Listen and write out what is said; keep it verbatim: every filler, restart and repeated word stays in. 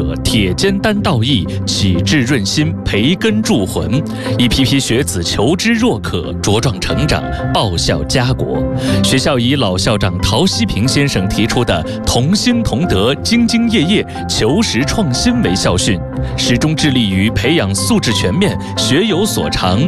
者铁肩担道义，启智润心，培根铸魂。一批批学子求知若渴，茁壮成长，报效家国。学校以老校长陶希平先生提出的同心同德、兢兢业业、求实创新为校训，始终致力于培养素质全面、学有所长、